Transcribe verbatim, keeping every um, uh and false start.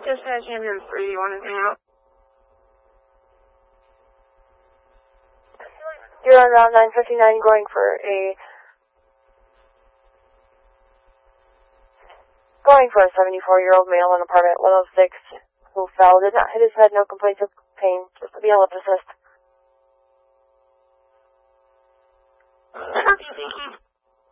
Dispatch ambulance three, you want anything out? You're on Route nine fifty-nine going for a... Going for a seventy-four-year-old male in apartment one oh six who fell. Did not hit his head, no complaints of pain. Just a B L F assist. Okay, thank you.